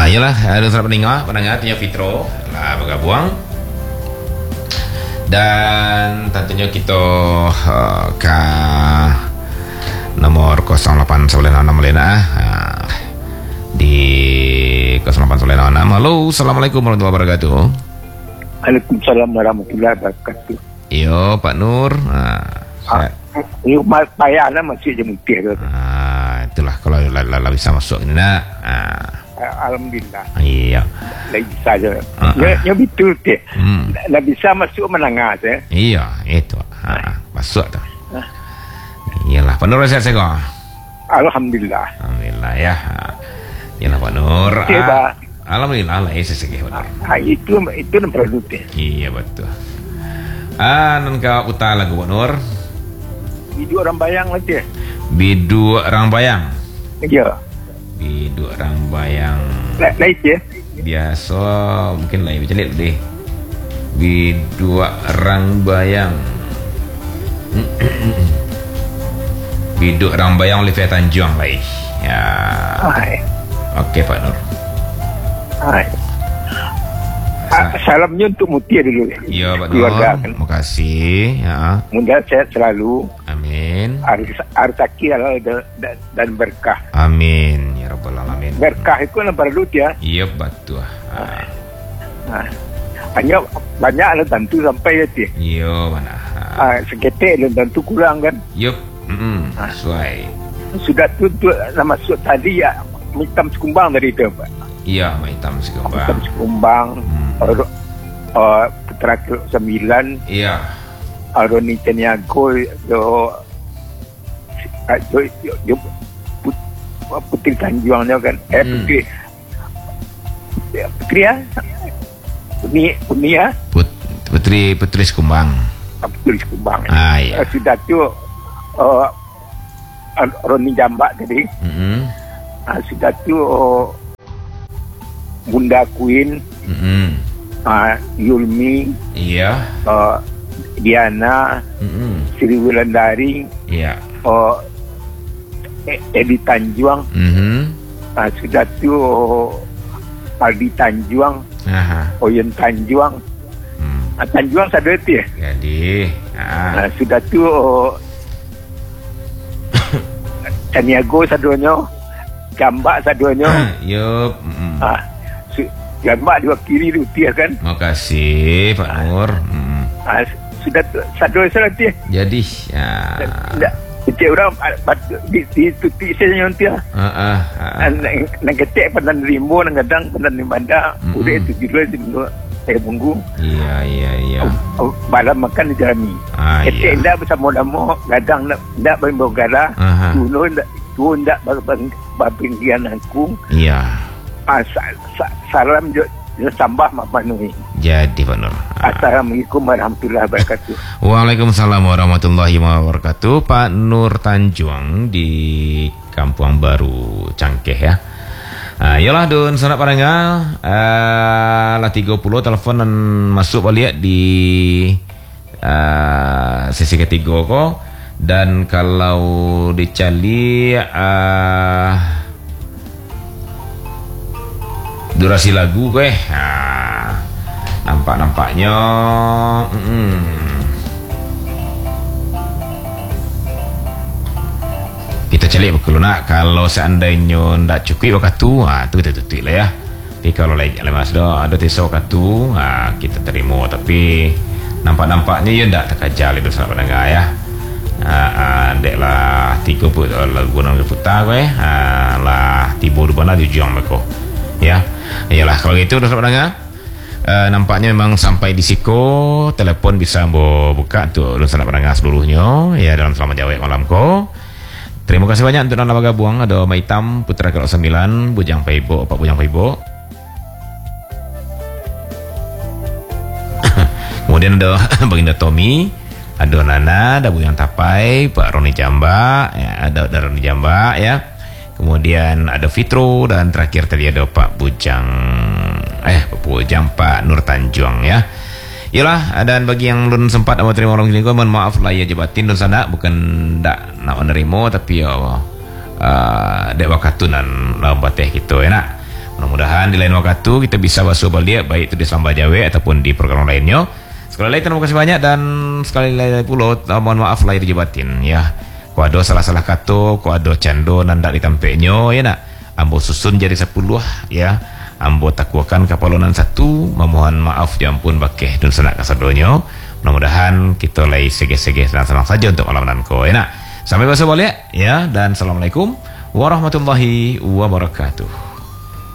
Yalah, ada selamat pendengar Tanya Fitro lah bergabung. Dan tentunya kita ke nomor 0896 di 0896. Halo, Assalamualaikum warahmatullahi wabarakatuh. Waalaikumsalam warahmatullahi wabarakatuh. Yo, Pak Nur. Ini payahlah masih je mutih tu. Itulah kalau bisa masuk ni nak. Alhamdulillah. Iya. Lagi saja. Ya betul tu. Dah bisa masuk menengah tu. Iya, itu. Masuk tu. Iyalah, Pak Nur sihat segar. Alhamdulillah. Alhamdulillah ya. Iyalah Pak Nur. Alhamdulillah lah sesekeh Pak Nur. Itu yang perlu tu. Iya betul. Nan kau putar lagu Pak Nur. Bidu orang bayang lagi. Bidu orang bayang. Ya. Bidu orang bayang. Lain je. Biasa mungkin lain macam ni deh. Bidu orang bayang. Bidu orang bayang Olivia Tanjung lain. Ya. Okey Pak Nur. Hai. Salamnya untuk Mutia dulu. Ya Pak Nur. Terima kasih. Ya. Mudah sehat selalu. Amin. Rezeki dan berkah. Amin ya rabbal alamin. Berkah itu yang perlu dia. Iya betul. Hanya banyak lah tentu sampai dia. Iya mana. Seketik lah tentu kurang kan. Yup. Sesuai. Sudah tu nama masuk tadi ya hitam sekumbang dari itu Pak. Iya hitam sekumbang. Hitam sekumbang. Putra ke-9. Iya. Roni Teniago Putri Tanjuangnya kan. Putri ya. Uni ya. Putri Sekumbang. Putri Sekumbang. Iya. Sudah tu Roni Jambak tadi. Sudah tu Bunda Queen. Yulmi. Iya. Diana. Sri Wulandari. Iya. Edi Tanjuang. Sudah tu Aldi Tanjuang. Oyen Tanjuang. Tanjuang sadar tu ya. Jadi. Sudah tu Taniago saduanya. Jambak saduanya. Yup. Jambak dua kiri tu dia kan. Terima kasih Pak Nur. Sudah sadar salah dia. Jadi. Kecik orang di tutik saya nyontia. Nang ketik pandan rimbo nang kadang pandan di bandar. Udah itu juga di bunggu. Iya. Malam makan di Jerami. Ketik ndak bersama damo, kadang ndak berbogara. Turun ndak babinggian aku. Iya. Salam je tambah memenuhi. Jadi Pak Nur. Assalamualaikum warahmatullahi wabarakatuh. Waalaikumsalam warahmatullahi wabarakatuh. Pak Nur Tanjuang di Kampung Baru Cangkeh ya. Yalah dun sanak parenga lah 30 telepon dan masuk balik di sesi ketiga ko. Dan kalau dicali durasi lagu nampaknya kita cari betul nak. Kalau seandainya ndak cukup waktu tu tutup lah ya. Tapi kalau lagi lemas ada tisu waktu kita terima. Tapi nampaknya ya ndak terkajal itu sahabat pendengar ya. Dek lah 30 lagu nang putar lah tiba di mana dijuang mereka ya. Iyalah kalau gitu sahabat pendengar. Nampaknya memang sampai di siko telepon bisa buka tu sahabat pendengar seluruhnya ya dalam Selamat Jawab malam ko. Terima kasih banyak untuk nama gabung. Ada Maitam Putra ke-9, Bujang Paibo, Pak Bujang Paibo. Kemudian ada Baginda Tommy, ada Nana, ada Bujang Tapai, Pak Roni Jambak, ya, ada Roni Jambak ya. Kemudian ada Fitro dan terakhir tadi ada Pak Bujang Pak Nur Tanjuang ya. Yalah, dan bagi yang belum sempat mau terima orang sini, mohon maaf lah ya jebatin dan sana bukan tak nak menerima tapi ya dek wakatunan lah bateh gitu ya nak. Mudah-mudahan di lain waktu kita bisa basuh balik, baik itu di Selamba Jawa ataupun di program lainnya. Sekali lagi terima kasih banyak, dan sekali lagi pula mohon maaf lahir dibatin ya. Ko ada salah-salah kata, ko ada cando nandak ditampeknya ya nak. Ambo susun jadi 10 ya. Ambo takwakan kapalonan 1, memohon maaf diampun bakeh dan senak kasadonyo. Mudah-mudahan kita lagi sege-sege senang-senang saja untuk malam nanko ya nak. Sampai besok balik ya, dan assalamualaikum warahmatullahi wabarakatuh.